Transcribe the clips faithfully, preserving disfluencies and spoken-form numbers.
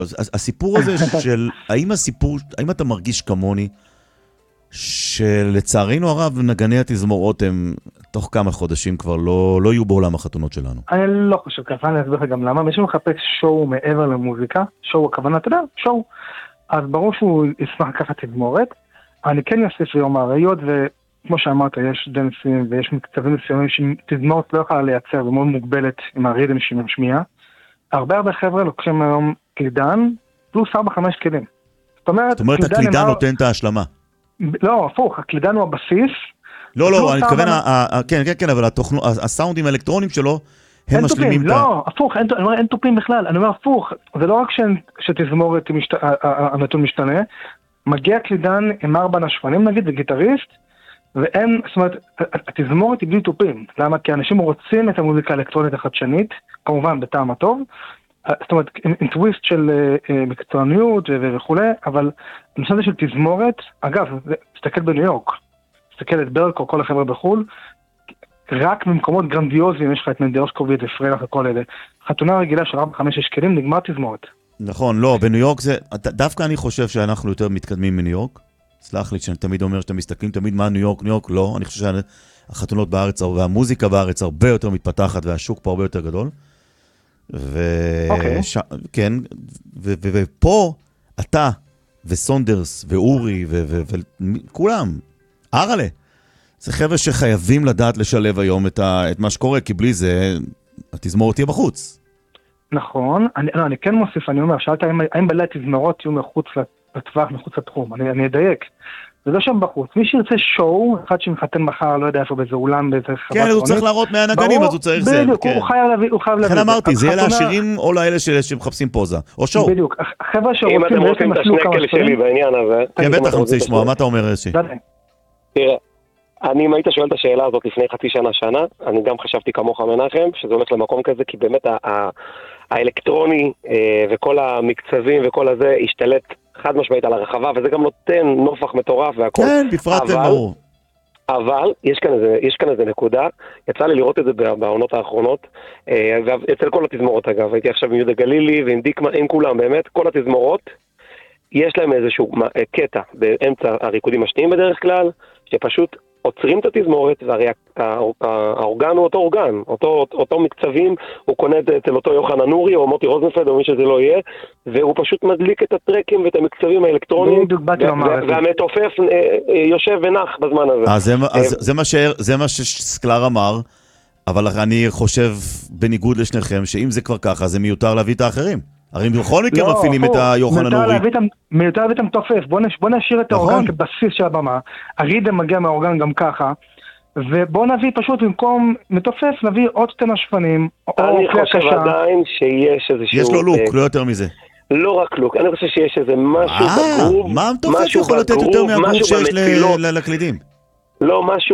אז, אז הסיפור הזה של, האם הסיפור, האם אתה מרגיש כמוני, שלצערנו הרב נגני התזמורות הם תוך כמה חודשים כבר לא, לא יהיו בעולם החתונות שלנו? אני לא חושב ככה, אני אסביר לך גם למה. מי שמחפש שואו מעבר למוזיקה, שואו הכוונה, אתה יודע, שואו, אז ברור שהוא ישמח לקחת תזמורת. אני כן אוסיף ויאמר, היות וכמו שאמרת, יש דנסים ויש מקצבים מסוימים שתזמורת לא יכולה לייצר ומאוד מוגבלת עם הריתם שמשמיע. הרבה הרבה חבר'ה לוקחים היום קלידן פלוס ארבע חמש כלים. זאת אומרת, זאת אומרת הקלידן נותן את ההשלמה. לא, הפוך, הקלידן הוא הבסיס. לא, לא, אני מתכוון, כן, כן, כן, אבל הסאונדים האלקטרונים שלו, הם משלימים את ה... לא, הפוך, אין טופים בכלל. אני אומר הפוך, זה לא רק שתזמורת הנתון משתנה, מגיע קלידן עם ארבע נשפנים נגיד וגיטריסט, ואין, זאת אומרת, התזמורת היא בלי טופים. למה? כי אנשים רוצים את המוזיקה האלקטרונית החדשנית, כמובן בטעם הטוב, זאת אומרת, עם טוויסט של מקצועניות וכו', אבל הנושא הזה של תזמורת, אגב, תסתכל בניו יורק, תסתכל את ברקו, כל החבר'ה בחול, רק במקומות גרנדיוזיים, יש לך את מנדרסקובי, את אפרילח וכל אלה. חתונה רגילה של ארבע חמש שקלים, נגמר תזמורת. נכון, לא, בניו יורק זה, דווקא אני חושב שאנחנו יותר מתקדמים מניו יורק, סלח לי שאני תמיד אומר שאתם מסתכלים תמיד מה ניו יורק, ניו יורק לא, אני חושב שהחתונות בארץ והמוזיקה בארץ הרבה יותר מתפתחת והשוק פה הרבה יותר גדול. ו... Okay. ש... כן, ו... ו... ופה אתה וסונדרס ואורי וכולם, ו... ארלה, זה חבר'ה שחייבים לדעת לשלב היום את, ה... את מה שקורה, כי בלי זה התזמורת תהיה בחוץ. נכון, אני, לא, אני כן מוסיף, אני אומר, שאלת האם, האם בעלי התזמורות יהיו מחוץ לטווח, מחוץ לתחום, אני, אני אדייק. זה לא שם בחוץ. מי שירצה שואו, אחד שמחתן מחר, לא יודע איפה, באיזה אולם, באיזה חברת כן, הוא צריך להראות מהנגנים, אז הוא צריך זה. בדיוק, הוא חייב להביא, הוא חייב להביא. לכן אמרתי, זה יהיה לעשירים או לאלה שמחפשים פוזה, או שואו. בדיוק, החבר'ה שרוצים... אם אתם רוצים את השנקל שלי בעניין הזה... כן, בטח רוצה לשמוע, מה אתה אומר, רשי? תראה, אני אם היית שואל את השאלה הזאת לפני חצי שנה, שנה, אני גם חשבתי כמוך מנחם, שזה הולך למקום כזה, כי באמת האלקטרוני וכל המקצבים וכל הזה השתלט חד משמעית על הרחבה, וזה גם נותן נופח מטורף והכל. כן, בפרט זה ברור. אבל יש כאן איזה, יש כאן איזה נקודה, יצא לי לראות את זה בעונות האחרונות, אצל כל התזמורות אגב, הייתי עכשיו עם יהודה גלילי ועם דיקמן, עם כולם, באמת, כל התזמורות, יש להם איזשהו קטע באמצע הריקודים השניים בדרך כלל, שפשוט עוצרים את התזמורת, והרי האורגן הוא אותו אורגן, אותו, אותו מקצבים, הוא קונה אצל אותו יוחנן נורי, או מוטי רוזנפלד, או מי שזה לא יהיה, והוא פשוט מדליק את הטרקים ואת המקצבים האלקטרוניים, והמתופף יושב ונח בזמן הזה. אז זה מה שסקלר אמר, אבל אני חושב בניגוד לשניכם, שאם זה כבר ככה, זה מיותר להביא את האחרים. הרי בכל מקרה מפעילים את היוחנן נורי. מיותר להביא את המתופף, בוא נשאיר את האורגן כבסיס של הבמה, הרידם מגיע מהאורגן גם ככה, ובוא נביא פשוט במקום מתופף, נביא עוד שתי נשפנים, אני חושב עדיין שיש איזשהו... יש לו לוק, לא יותר מזה. לא רק לוק, אני חושב שיש איזה משהו בגרוב, מה המתופף יכול לתת יותר מהגרוב שיש לקלידים? לא, משהו,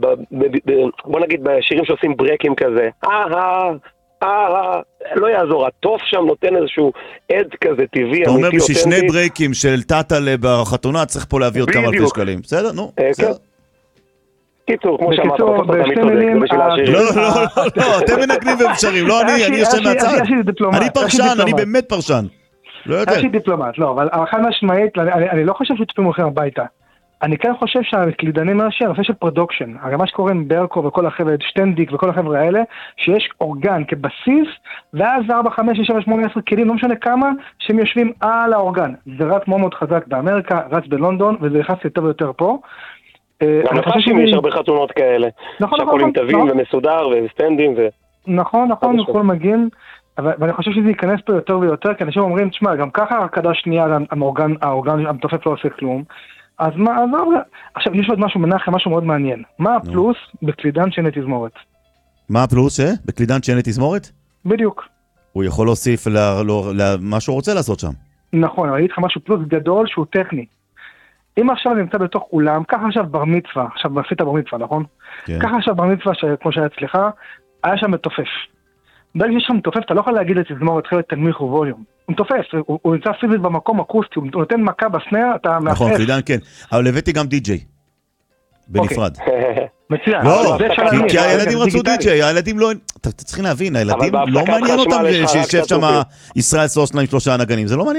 בוא נגיד בשירים שעושים ברקים כזה, אה, אה, לא יעזור, הטוף שם נותן איזשהו עד כזה טבעי, אתה אומר בשביל שני ברייקים של טאטה בחתונה, צריך פה להביא עוד כמה אלפי שקלים. בסדר, נו, בסדר. קיצור, כמו שאמרת, בשתי מילים... לא, לא, לא, אתם מנגנים ובשרים, לא אני, אני יושב מהצד. אני פרשן, אני באמת פרשן. לא יודע. יש לי דיפלומט, לא, אבל חד משמעית, אני לא חושב שתפים הולכים הביתה. אני כן חושב שהקלידנים האשר, הנושא של פרודוקשן, הרי מה שקורה עם ברקו וכל החבר'ה, שטנדיק וכל החבר'ה האלה, שיש אורגן כבסיס, ואז ארבע, חמש, שש, שבע, שמונה, עשרה כלים, לא משנה כמה, שהם יושבים על האורגן. זה רץ מאוד מאוד חזק באמריקה, רץ בלונדון, וזה נכנס יותר ויותר פה. גם לפעמים יש הרבה חתונות כאלה, שהכל עם תווים ומסודר וסטנדים ו... נכון, נכון, הכל מגיעים, ואני חושב שזה ייכנס פה יותר ויותר, כי אנשים אומרים, תשמע, גם ככה הרקדה שנייה, האורגן המתופף לא עושה כלום, אז מה, אז עכשיו יש עוד משהו מנחם, משהו מאוד מעניין. מה הפלוס בקלידן שאין תזמורת? מה הפלוס ש? בקלידן שאין תזמורת? בדיוק. הוא יכול להוסיף למה שהוא רוצה לעשות שם. נכון, אבל אגיד לך משהו פלוס גדול שהוא טכני. אם עכשיו אני נמצא בתוך אולם, ככה עכשיו בר מצווה, עכשיו עשית בר מצווה, נכון? ככה עכשיו בר מצווה, כמו שהיה אצלך, היה שם מתופף. ברגע שיש לך מתופף, אתה לא יכול להגיד לתזמורת, תחילת תנמיך וווליום. הוא מתופף, הוא, הוא נמצא פיזית במקום אקוסטי, הוא נותן מכה בסנר, אתה מאפס. נכון, קלידן כן, אבל הבאתי גם די-ג'יי, בנפרד. מצוין. לא, זה אפשר כי- להניח, כי אבל הילדים זה רצו דיגיטלי. די-ג'יי, הילדים לא... אתם צריכים להבין, הילדים בהפסקת לא מעניין חשמל אותם יש לך רק שישב שם תפוחים. ישראל סוסנה עם שלושה נגנים, זה לא מעניין.